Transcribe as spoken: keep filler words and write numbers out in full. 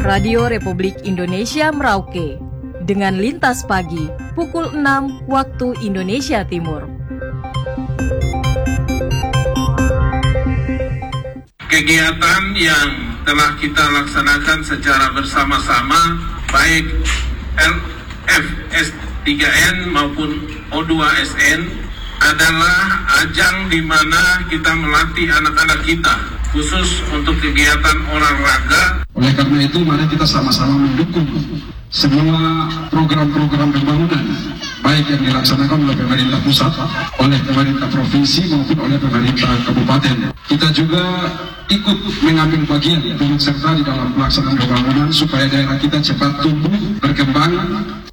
Radio Republik Indonesia Merauke dengan Lintas Pagi pukul enam waktu Indonesia Timur. Kegiatan yang telah kita laksanakan secara bersama-sama baik L F S tiga N maupun O dua S N adalah ajang di mana kita melatih anak-anak kita khusus untuk kegiatan olahraga. Oleh karena itu, mari kita sama-sama mendukung semua program-program pembangunan, baik yang dilaksanakan oleh pemerintah pusat, oleh pemerintah provinsi maupun oleh pemerintah kabupaten. Kita juga ikut mengambil bagian turut serta di dalam pelaksanaan pembangunan supaya daerah kita cepat tumbuh, berkembang,